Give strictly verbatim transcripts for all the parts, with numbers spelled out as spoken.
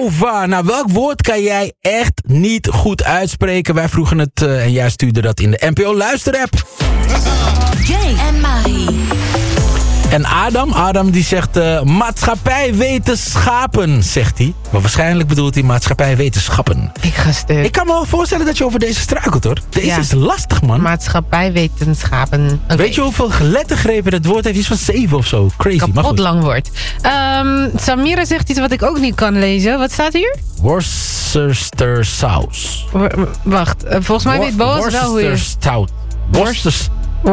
Nova. Nou, welk woord kan jij echt niet goed uitspreken? Wij vroegen het uh, en jij stuurde dat in de N P O Luisterapp. Jay en Mahi. En Adam, Adam die zegt uh, maatschappijwetenschappen, zegt hij. Maar waarschijnlijk bedoelt hij maatschappijwetenschappen. Ik ga stuk. Ik kan me wel voorstellen dat je over deze struikelt, hoor. Deze Ja. is lastig, man. Maatschappijwetenschappen. Okay. Weet je hoeveel lettergrepen dat woord heeft? Iets van zeven of zo. Crazy, maar Kapot goed. lang woord. Um, Samira zegt iets wat ik ook niet kan lezen. Wat staat hier? Worcestersaus. W- wacht, uh, volgens mij weet Boas wel hoe je... Worcesterstout. Worcesters...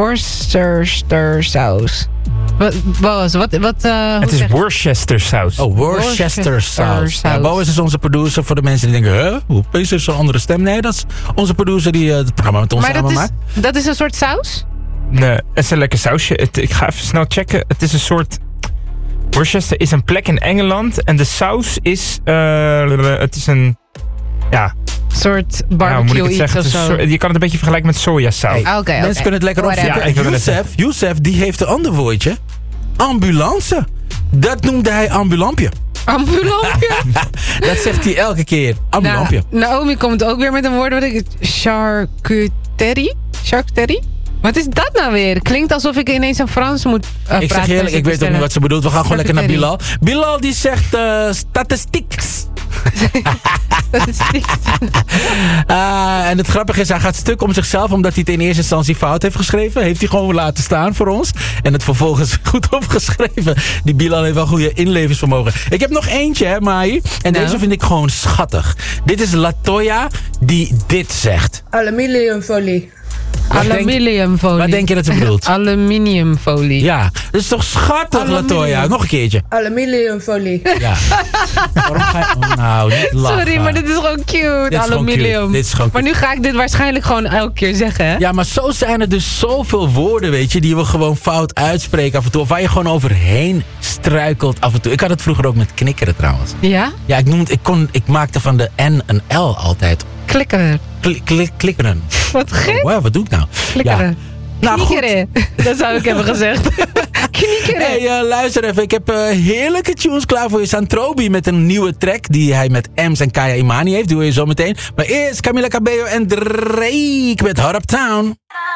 Worcestersaus. Wat, Boas, wat... wat uh, Het is Worcester saus. Oh, Worcestersaus. Ja, Boas is onze producer voor de mensen die denken... Huh? Hoe is er zo'n andere stem? Nee, dat is onze producer die uh, het programma met ons maar dat samen is, maakt. dat is een soort saus? Nee, het is een lekker sausje. Het, ik ga even snel checken. Het is een soort... Worcester is een plek in Engeland. En de saus is... Uh, het is een... Ja, Een soort nou, barbecue moet ik het iets zeggen? of Het is een zo. soort- je kan het een beetje vergelijken met sojasaus. Hey, Oké, oké. mensen kunnen het lekker Whatever. opzoeken. Ja, ik wilde net Youssef, Youssef, die heeft een ander woordje. Ambulance. Dat noemde hij ambulampje. Ambulampje? Dat zegt hij elke keer. Ambulampje. Nou, Naomi komt ook weer met een woord wat ik... Charcuterie? Charcuterie? Wat is dat nou weer? Klinkt alsof ik ineens een Frans moet uh, praten. Ik zeg eerlijk, ik weet ook niet wat ze bedoelt. We gaan gewoon lekker naar Bilal. Charcuterie. Bilal die zegt uh, statistics. Statistiek. Uh, en het grappige is, hij gaat stuk om zichzelf... omdat hij het in eerste instantie fout heeft geschreven. Heeft hij gewoon laten staan voor ons. En het vervolgens goed opgeschreven. Die Bilal heeft wel goede inlevingsvermogen. Ik heb nog eentje, hè, Mai. En Nou. deze vind ik gewoon schattig. Dit is Latoya die dit zegt. Aluminiumfolie. Wat denk- Aluminiumfolie. Wat denk je dat ze bedoelt? Aluminiumfolie. Ja, dat is toch schattig, Aluminium. Latoya? Nog een keertje. Aluminiumfolie. Ja. Waarom ga je... Oh, nou, niet lachen. Sorry, maar dit is gewoon cute. Dit is gewoon Aluminium. cute. Dit is gewoon maar nu ga ik dit waarschijnlijk gewoon elke keer zeggen, hè? Ja, maar zo zijn er dus zoveel woorden, weet je, die we gewoon fout uitspreken af en toe. Of waar je gewoon overheen struikelt af en toe. Ik had het vroeger ook met knikkeren trouwens. Ja? Ja, ik, noemde, ik, kon, ik maakte van de N een L altijd. Klikkeren. Kli, kli, klikkeren. Wat gek. Oh, wow, wat doe ik nou? Klikkeren. Ja. Nou, goed. Knikkeren. Dat zou ik hebben gezegd. Knikkeren. Hey, uh, luister even. Ik heb uh, heerlijke tunes klaar voor je. Santrobi met een nieuwe track die hij met Ems en Kaya Imani heeft. Die hoor je zo meteen. Maar eerst Camila Cabello en Drake met Hot Uptown.